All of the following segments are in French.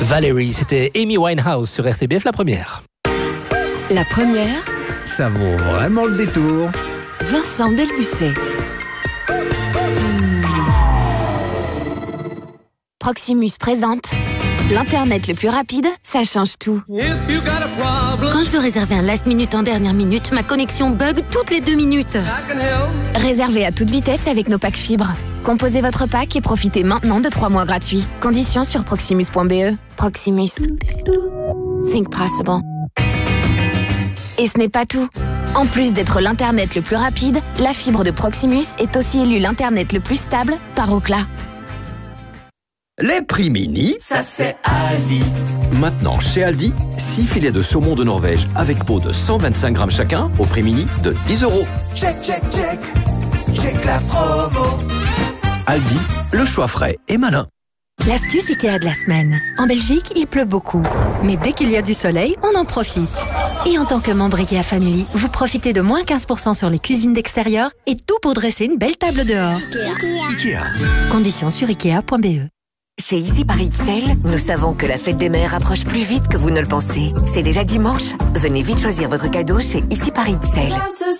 Valérie, c'était Amy Winehouse sur RTBF, la première. La première, ça vaut vraiment le détour. Vincent Delbussé. Proximus présente l'Internet le plus rapide, ça change tout. Quand je veux réserver un last minute en dernière minute, ma connexion bug toutes les 2 minutes. Réservez à toute vitesse avec nos packs fibres. Composez votre pack et profitez maintenant de 3 mois gratuits. Conditions sur proximus.be. Proximus. Think possible. Et ce n'est pas tout. En plus d'être l'Internet le plus rapide, la fibre de Proximus est aussi élue l'Internet le plus stable par Ookla. Les prix mini, ça c'est Aldi. Maintenant chez Aldi, 6 filets de saumon de Norvège avec peau de 125 grammes chacun au prix mini de 10 €. Check, check, check. Check la promo. Aldi, le choix frais et malin. L'astuce Ikea de la semaine. En Belgique, il pleut beaucoup. Mais dès qu'il y a du soleil, on en profite. Et en tant que membre Ikea Family, vous profitez de moins 15% sur les cuisines d'extérieur et tout pour dresser une belle table dehors. Ikea. Conditions sur ikea.be. Chez Ici par XL, nous savons que la fête des mères approche plus vite que vous ne le pensez. C'est déjà dimanche. Venez vite choisir votre cadeau chez Ici par XL.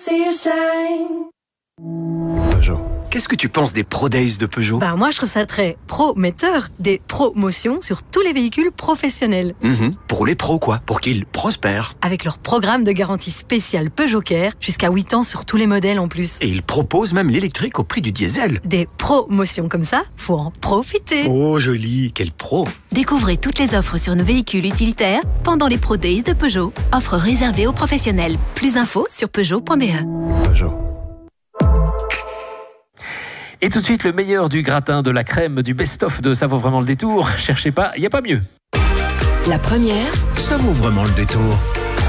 Peugeot. Qu'est-ce que tu penses des Pro Days de Peugeot ? Moi, je trouve ça très prometteur. Des promotions sur tous les véhicules professionnels. Pour les pros, quoi. Pour qu'ils prospèrent. Avec leur programme de garantie spéciale Peugeot Care, jusqu'à 8 ans sur tous les modèles en plus. Et ils proposent même l'électrique au prix du diesel. Des promotions comme ça, faut en profiter. Oh, joli. Quel pro. Découvrez toutes les offres sur nos véhicules utilitaires pendant les Pro Days de Peugeot. Offre réservée aux professionnels. Plus d'infos sur Peugeot.be. Peugeot. Et tout de suite, le meilleur du gratin, de la crème, du best-of de Ça vaut vraiment le détour. Cherchez pas, il n'y a pas mieux. La première, Ça vaut vraiment le détour.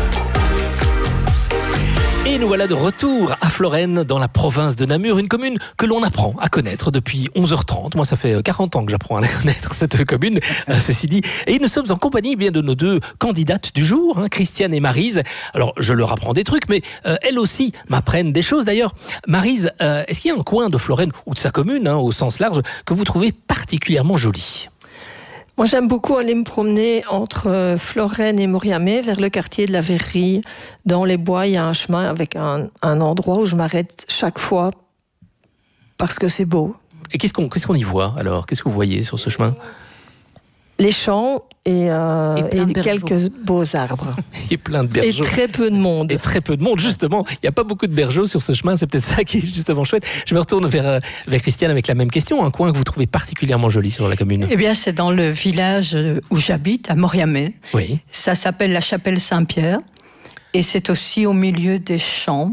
Et nous voilà de retour à Florène, dans la province de Namur, une commune que l'on apprend à connaître depuis 11h30. Moi, ça fait 40 ans que j'apprends à la connaître, cette commune, ceci dit. Et nous sommes en compagnie bien de nos 2 candidates du jour, Christiane et Maryse. Alors, je leur apprends des trucs, mais elles aussi m'apprennent des choses. D'ailleurs, Maryse, est-ce qu'il y a un coin de Florène, ou de sa commune, au sens large, que vous trouvez particulièrement joli ? Moi, j'aime beaucoup aller me promener entre Florène et Moriamé, vers le quartier de la Verrerie. Dans les bois, il y a un chemin avec un endroit où je m'arrête chaque fois parce que c'est beau. Et qu'est-ce qu'on y voit, alors ? Qu'est-ce que vous voyez sur ce chemin ? Les champs et quelques beaux arbres. Il y a plein de bergeaux. Et très peu de monde. Et très peu de monde, justement. Il n'y a pas beaucoup de bergeaux sur ce chemin. C'est peut-être ça qui est justement chouette. Je me retourne vers Christiane avec la même question. Un coin que vous trouvez particulièrement joli sur la commune ? Eh bien, c'est dans le village où j'habite, à Moriamé. Oui. Ça s'appelle la chapelle Saint-Pierre. Et c'est aussi au milieu des champs.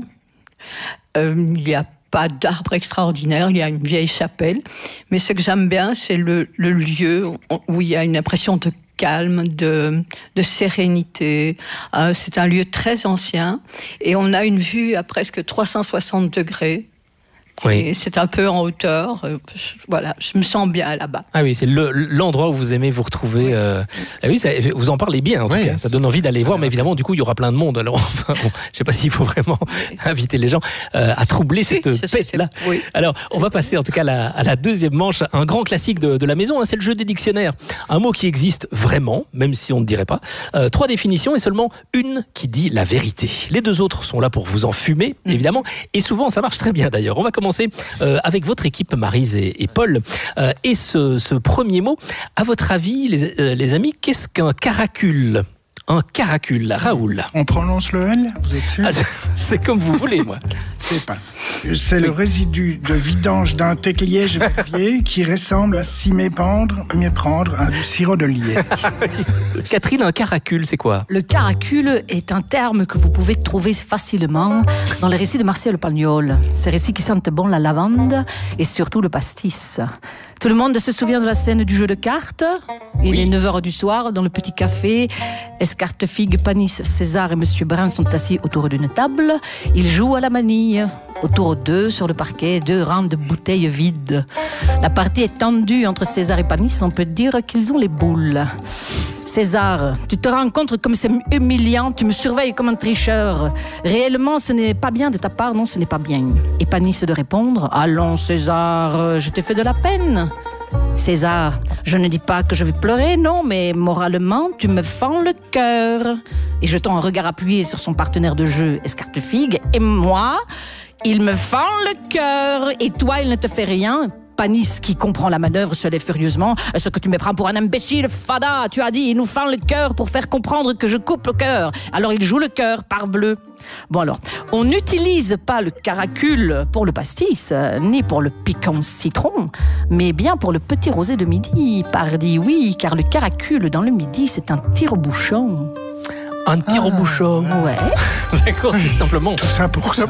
Il n'y a pas d'arbre extraordinaire, il y a une vieille chapelle. Mais ce que j'aime bien, c'est le lieu où il y a une impression de calme, de sérénité. C'est un lieu très ancien et on a une vue à presque 360 degrés. Oui. Et c'est un peu en hauteur. Voilà, je me sens bien là-bas. Ah oui, c'est l'endroit où vous aimez vous retrouver. Oui, vous en parlez bien en tout cas. Ça donne envie d'aller voir, mais évidemment, du coup, il y aura plein de monde. Alors, je ne sais pas s'il faut vraiment inviter les gens à troubler cette paix-là. Oui. Alors, on va passer en tout cas à la deuxième manche, un grand classique de la maison, c'est le jeu des dictionnaires. Un mot qui existe vraiment, même si on ne dirait pas. 3 définitions et seulement une qui dit la vérité. Les 2 autres sont là pour vous enfumer, évidemment. Et souvent, ça marche très bien d'ailleurs. On va commencer avec votre équipe, Maryse et Paul. Et ce premier mot, à votre avis, les amis, qu'est-ce qu'un caracule ? Un caracule, Raoul. On prononce le L, vous êtes sûr ? C'est comme vous voulez, moi. C'est le résidu de vidange d'un liège verrier qui ressemble à s'y méprendre à du sirop de liège. Catherine, un caracule, c'est quoi ? Le caracule est un terme que vous pouvez trouver facilement dans les récits de Martial Pagnol. Ces récits qui sentent bon la lavande et surtout le pastis. Tout le monde se souvient de la scène du jeu de cartes. Il est 9h du soir, dans le petit café. Escartefigue, Panis, César et Monsieur Brun sont assis autour d'une table. Ils jouent à la manille. Autour d'eux, sur le parquet, 2 rangs de bouteilles vides. La partie est tendue entre César et Panis. On peut dire qu'ils ont les boules. César, tu te rends compte comme c'est humiliant, tu me surveilles comme un tricheur. Réellement, ce n'est pas bien de ta part, non, ce n'est pas bien. Et Panis de répondre, allons César, je t'ai fait de la peine. César, je ne dis pas que je vais pleurer, non, mais moralement, tu me fends le cœur. Et jetant un regard appuyé sur son partenaire de jeu, Escartefigue, et moi, il me fend le cœur. Et toi, il ne te fait rien. Panis, qui comprend la manœuvre, se lève furieusement. Ce que tu me prends pour un imbécile, fada, tu as dit, il nous fend le cœur pour faire comprendre que je coupe le cœur. Alors il joue le cœur, parbleu. Bon alors, on n'utilise pas le caracule pour le pastis, ni pour le piquant citron, mais bien pour le petit rosé de midi. Pardi, oui, car le caracule dans le midi, c'est un tire-bouchon. Un tire-bouchon. Ouais. D'accord, tout simplement. Tout ça pour ça.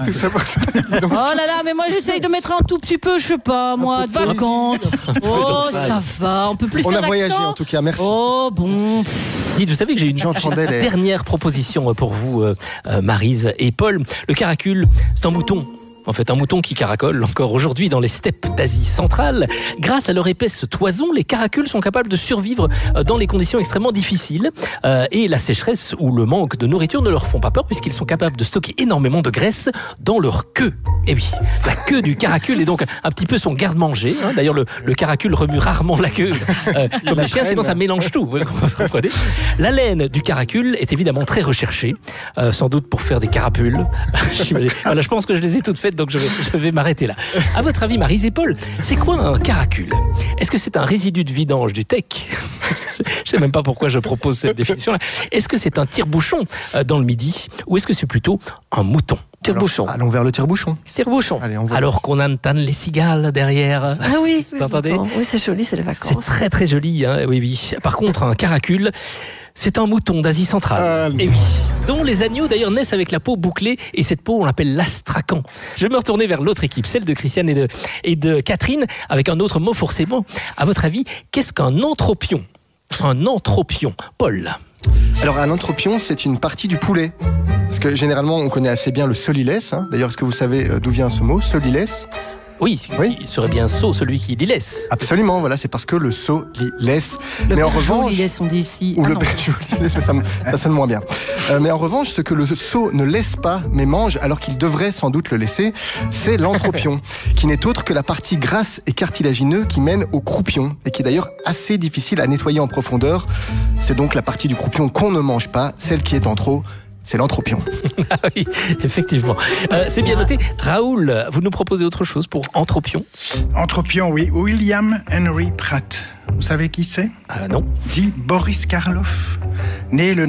Oh là là, mais moi j'essaye de mettre un tout petit peu, je sais pas, moi, de vacances. Oh, ça va, on peut plus On faire a voyagé l'accent. en tout cas, merci. Oh bon. Dites, vous savez que j'ai une dernière proposition pour vous, Maryse et Paul. Le caracule, c'est un mouton. En fait, un mouton qui caracole encore aujourd'hui dans les steppes d'Asie centrale. Grâce à leur épaisse toison, les caracules sont capables de survivre dans les conditions extrêmement difficiles. Et la sécheresse ou le manque de nourriture ne leur font pas peur puisqu'ils sont capables de stocker énormément de graisse dans leur queue. Et oui, la queue du caracule est donc un petit peu son garde-manger. Hein. D'ailleurs, le caracule remue rarement la queue comme les chiens, sinon ça mélange tout. Vous comprenez ? La laine du caracule est évidemment très recherchée, sans doute pour faire des carapules. Voilà, je pense que je les ai toutes faites. Donc je vais m'arrêter là. À votre avis, Maryse et Paul, c'est quoi un caracule ? Est-ce que c'est un résidu de vidange du tech ? Je ne sais même pas pourquoi je propose cette définition-là. Est-ce que c'est un tire-bouchon dans le midi ? Ou est-ce que c'est plutôt un mouton ? Tire-bouchon. Allons vers le tire-bouchon. Tire-bouchon. Allez, alors qu'on entend les cigales derrière. Ah oui, vous entendez ? Oui, c'est joli, c'est les vacances. C'est très très joli, hein, oui, oui. Par contre, un caracule, c'est un mouton d'Asie centrale. Et oui, dont les agneaux d'ailleurs naissent avec la peau bouclée, et cette peau on l'appelle l'astracan. Je vais me retourner vers l'autre équipe, celle de Christiane et de Catherine, avec un autre mot forcément. À votre avis, qu'est-ce qu'un anthropion ? Un anthropion, Paul. Alors un anthropion, c'est une partie du poulet. Parce que généralement on connaît assez bien le solilès. Hein. D'ailleurs, est-ce que vous savez d'où vient ce mot, solilès ? Oui, il serait bien sot celui qui l'y laisse. Absolument, voilà, c'est parce que le sot l'y laisse. Mais en revanche, l'y on dit ici. Ou le laisse, ça sonne moins bien. Mais en revanche, ce que le sot ne laisse pas, mais mange alors qu'il devrait sans doute le laisser, c'est l'anthropion, qui n'est autre que la partie grasse et cartilagineuse qui mène au croupion, et qui est d'ailleurs assez difficile à nettoyer en profondeur. C'est donc la partie du croupion qu'on ne mange pas, celle qui est en trop. C'est l'anthropion. Ah oui, effectivement. C'est bien noté. Raoul, vous nous proposez autre chose pour anthropion ? Anthropion, oui. William Henry Pratt. Vous savez qui c'est ? Non. Dit Boris Karloff. Né le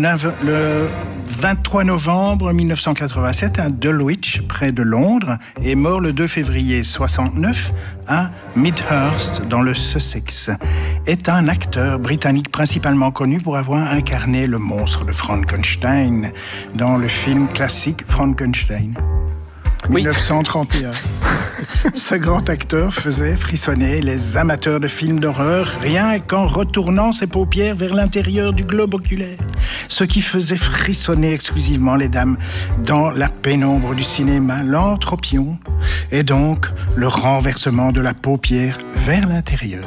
23 novembre 1987 à Dulwich, près de Londres, et mort le 2 février 69 à Midhurst, dans le Sussex, est un acteur britannique principalement connu pour avoir incarné le monstre de Frankenstein dans le film classique Frankenstein. Oui. 1931. Ce grand acteur faisait frissonner les amateurs de films d'horreur rien qu'en retournant ses paupières vers l'intérieur du globe oculaire. Ce qui faisait frissonner exclusivement les dames dans la pénombre du cinéma, l'anthropion, et donc le renversement de la paupière vers l'intérieur.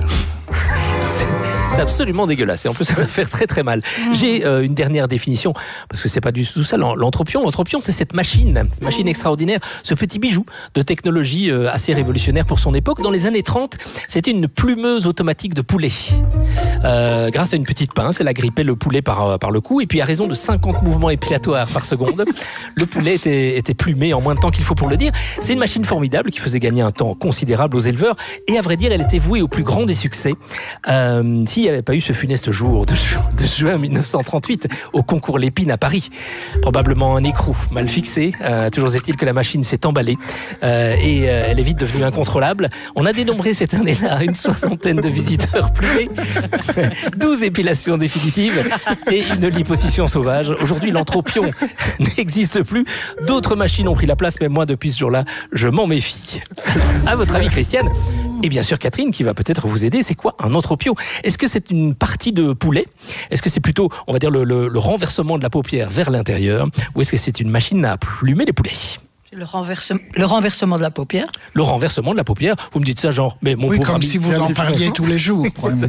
C'est absolument dégueulasse et en plus ça va faire très très mal. J'ai une dernière définition parce que c'est pas du tout ça l'anthropion. L'anthropion, c'est cette machine extraordinaire, ce petit bijou de technologie assez révolutionnaire pour son époque. Dans les années 30, c'était une plumeuse automatique de poulet. Grâce à une petite pince, elle agrippait le poulet par le cou et puis à raison de 50 mouvements épilatoires par seconde, le poulet était plumé en moins de temps qu'il faut pour le dire. C'est une machine formidable qui faisait gagner un temps considérable aux éleveurs et à vrai dire, elle était vouée au plus grand des succès. S'il n'y avait pas eu ce funeste jour de juin 1938 au concours Lépine à Paris, probablement un écrou mal fixé. Toujours est-il que la machine s'est emballée et elle est vite devenue incontrôlable. On a dénombré cette année-là une 60aine de visiteurs plumés, 12 épilations définitives et une liposuction sauvage. Aujourd'hui, l'anthropion n'existe plus. D'autres machines ont pris la place, mais moi, depuis ce jour-là, je m'en méfie. À votre avis, Christiane ? Et bien sûr, Catherine, qui va peut-être vous aider, c'est quoi un anthropion ? Est-ce que c'est une partie de poulet ? Est-ce que c'est plutôt, on va dire, le renversement de la paupière vers l'intérieur ? Ou est-ce que c'est une machine à plumer les poulets ? Le renversement de la paupière. Le renversement de la paupière. Vous me dites ça, genre, mais mon pauvre comme ami, si vous en parliez tous les jours.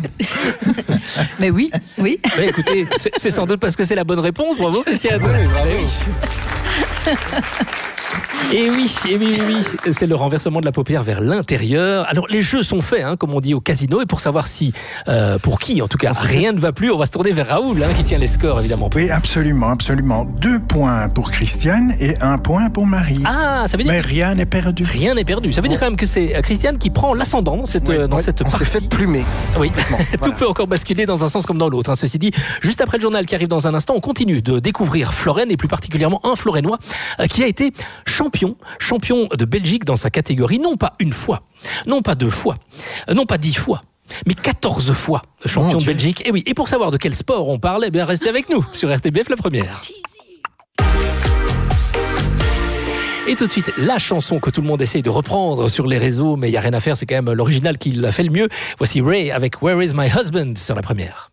Mais oui. Mais écoutez, c'est sans doute parce que c'est la bonne réponse. Bravo, Christiane. Oui, bravo. Oui. Et oui, c'est le renversement de la paupière vers l'intérieur. Alors les jeux sont faits, comme on dit au casino, et pour savoir si, pour qui en tout cas, rien ne va plus, on va se tourner vers Raoul, qui tient les scores évidemment. Oui, absolument. 2 points pour Christiane et 1 point pour Marie. Ah, ça veut dire... Mais rien n'est perdu. Rien n'est perdu. Ça veut dire quand même que c'est Christiane qui prend l'ascendant dans cette on partie. s'est fait plumer. Oui, tout peut encore basculer dans un sens comme dans l'autre. Ceci dit, juste après le journal qui arrive dans un instant, on continue de découvrir Florène et plus particulièrement un Florénois qui a été champion de Belgique dans sa catégorie, non pas une fois, non pas 2 fois, non pas 10 fois, mais 14 fois champion de Belgique. Et oui, et pour savoir de quel sport on parle, eh bien restez avec nous sur RTBF la première. Et tout de suite, la chanson que tout le monde essaye de reprendre sur les réseaux, mais il n'y a rien à faire, c'est quand même l'original qui l'a fait le mieux. Voici Ray avec Where is my husband sur la première.